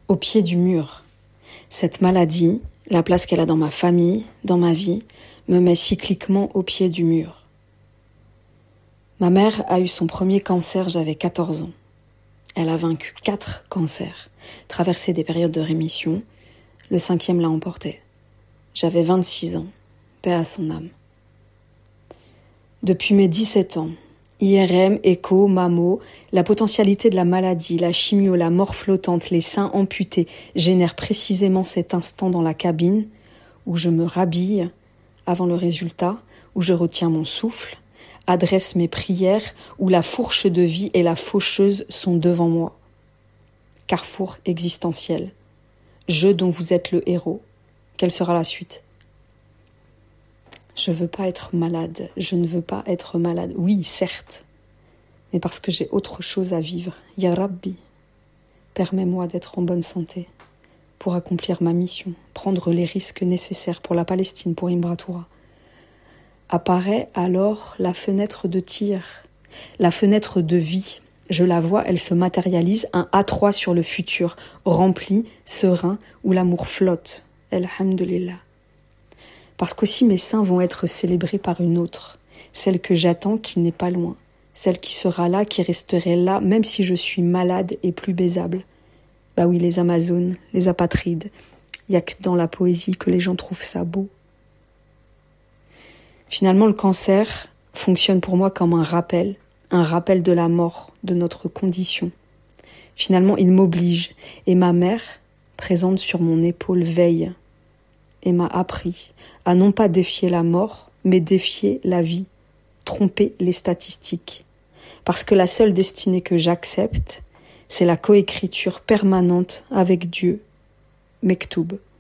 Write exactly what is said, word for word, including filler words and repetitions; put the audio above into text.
au pied du mur. Cette maladie, la place qu'elle a dans ma famille, dans ma vie, me met cycliquement au pied du mur. Ma mère a eu son premier cancer, j'avais quatorze ans. Elle a vaincu quatre cancers, traversé des périodes de rémission. Le cinquième l'a emporté. J'avais vingt-six ans, paix à son âme. Depuis mes dix-sept ans, I R M, écho, mammo, la potentialité de la maladie, la chimio, la mort flottante, les seins amputés génèrent précisément cet instant dans la cabine où je me rhabille avant le résultat, où je retiens mon souffle, adresse mes prières, où la fourche de vie et la faucheuse sont devant moi. Carrefour existentiel. Jeu dont vous êtes le héros. Quelle sera la suite ? Je veux pas être malade, je ne veux pas être malade. Oui, certes, mais parce que j'ai autre chose à vivre. Ya Rabbi, permets-moi d'être en bonne santé pour accomplir ma mission, prendre les risques nécessaires pour la Palestine, pour Imbratura. Apparaît alors la fenêtre de tir, la fenêtre de vie. Je la vois, elle se matérialise, un A trois sur le futur, rempli, serein, où l'amour flotte. Alhamdulillah. Parce qu'aussi mes seins vont être célébrés par une autre, celle que j'attends qui n'est pas loin, celle qui sera là, qui resterait là, même si je suis malade et plus baisable. Bah oui, les Amazones, les apatrides, il n'y a que dans la poésie que les gens trouvent ça beau. Finalement, le cancer fonctionne pour moi comme un rappel, un rappel de la mort, de notre condition. Finalement, il m'oblige, et ma mère, présente sur mon épaule, veille, et m'a appris à non pas défier la mort, mais défier la vie, tromper les statistiques. Parce que la seule destinée que j'accepte, c'est la coécriture permanente avec Dieu, Mektoub.